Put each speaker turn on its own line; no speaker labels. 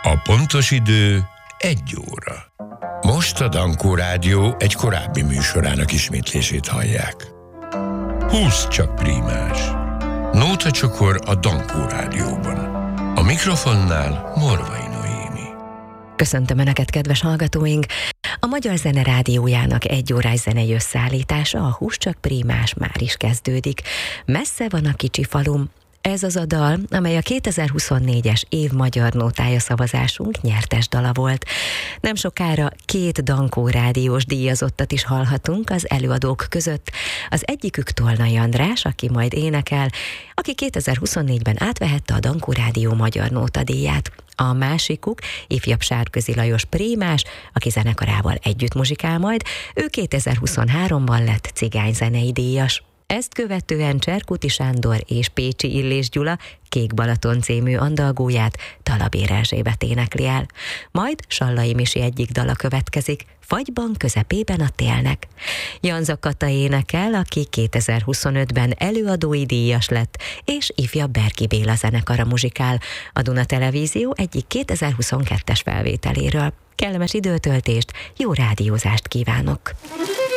A pontos idő 1 óra. Most a Dankó Rádió egy korábbi műsorának ismétlését hallják. 20 csak prímás. Nóta csokor a Dankó Rádióban. A mikrofonnál Morvai Noémi.
Köszöntöm Önöket, kedves hallgatóink! A Magyar Zene Rádiójának 1 órás zenei összeállítása, a 20 csak prímás már is kezdődik. Messze van a kicsi falum. Ez az a dal, amely a 2024-es év magyar nótája szavazásunk nyertes dala volt. Nem sokára 2 Dankó rádiós díjazottat is hallhatunk az előadók között. Az egyikük Tolnai András, aki majd énekel, aki 2024-ben átvehette a Dankó Rádió magyar nótadíját. A másikuk ifjabb Sárközi Lajos prímás, aki zenekarával együtt muzsikál majd, ő 2023-ban lett cigányzenei díjas. Ezt követően Cserkuti Sándor és Pécsi Illés Gyula Kék Balaton című andalgóját Talabér Erzsébet énekli el. Majd Sallai Misi egyik dala következik, Fagyban közepében a télnek. Janza Kata énekel, aki 2025-ben előadói díjas lett, és ifjabb Berki Béla zenekara muzsikál a Duna Televízió egyik 2022-es felvételéről. Kellemes időtöltést, jó rádiózást kívánok!